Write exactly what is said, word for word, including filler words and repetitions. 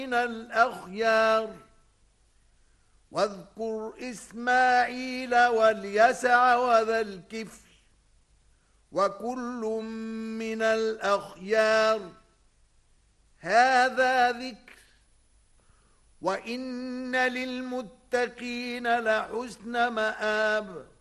من الأخيار واذكر إسماعيل واليسع وذا الكفل وكل من الأخيار هذا ذكر وإن للمتقين لحسن مآب